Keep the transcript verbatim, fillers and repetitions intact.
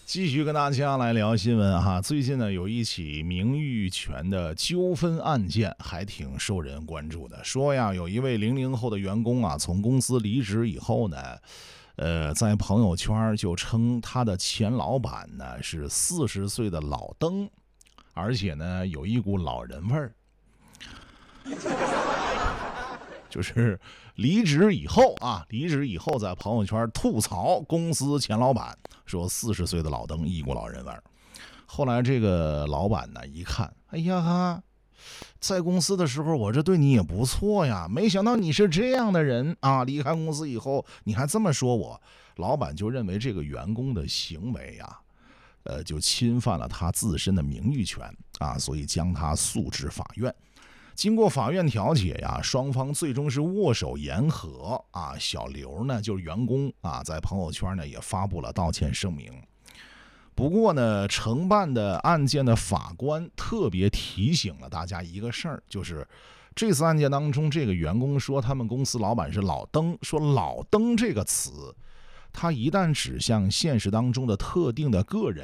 继续跟大家来聊新闻哈，最近呢有一起名誉权的纠纷案件，还挺受人关注的。说呀，有一位零零后的员工啊，从公司离职以后呢，呃，在朋友圈就称他的前老板呢是四十岁的老登，而且呢有一股老人味儿。就是离职以后啊，离职以后在朋友圈吐槽公司前老板，说四十岁的老登一股老人味儿。后来这个老板呢一看，哎呀哈，在公司的时候我这对你也不错呀，没想到你是这样的人啊！离开公司以后你还这么说我。老板就认为这个员工的行为啊，呃，就侵犯了他自身的名誉权啊，所以将他诉至法院。经过法院调解呀，双方最终是握手言和啊。小刘呢，就是员工啊，在朋友圈呢也发布了道歉声明。不过呢，承办的案件的法官特别提醒了大家一个事儿，就是这次案件当中，这个员工说他们公司老板是老登，说老登这个词，他一旦指向现实当中的特定的个人，